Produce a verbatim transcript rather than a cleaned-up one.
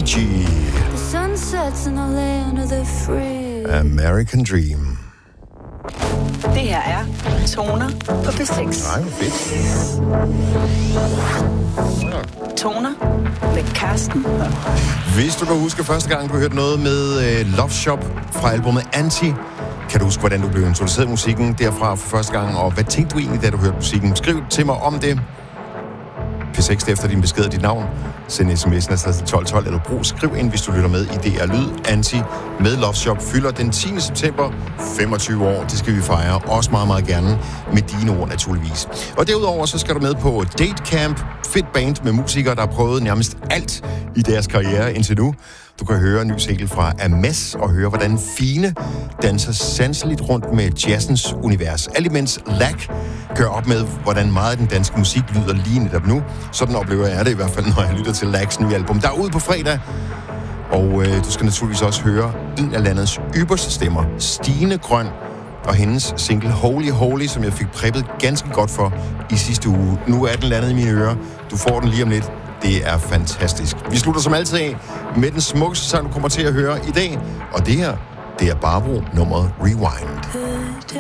Avicii. American Dream. Det her er Toner på P seks. Nej, hvor fedt. Toner med Karsten. Hvis du kan huske første gang, du hørte noget med uh, Love Shop fra albumet Anti, kan du huske, hvordan du blev introduceret musikken derfra for første gang, og hvad tænkte du egentlig, da du hørte musikken? Skriv til mig om det. P seks efter din besked og dit navn. Send sms'en afsted til tolv tolv, eller brug skriv ind, hvis du lytter med i D R Lyd. Anti med Love Shop fylder den tiende september femogtyve år. Det skal vi fejre, også meget, meget gerne med dine ord naturligvis. Og derudover så skal du med på Date Camp. Fedt band med musikere, der har prøvet nærmest alt i deres karriere indtil nu. Du kan høre en ny single fra Ames og høre, hvordan Fine danser sanseligt rundt med jazzens univers. Alt imens Lack gør op med, hvordan meget af den danske musik lyder lige netop nu. Sådan oplever jeg det i hvert fald, når jeg lytter til Lacks nye album. Der er ude på fredag. Og øh, du skal naturligvis også høre en af landets ypperste stemmer, Stine Grøn, og hendes single Holy Holy, som jeg fik preppet ganske godt for i sidste uge. Nu er den landet i mine ører. Du får den lige om lidt. Det er fantastisk. Vi slutter som altid af med den smukkeste sang, du kommer til at høre i dag. Og det her, det er Barbro nummeret Rewind.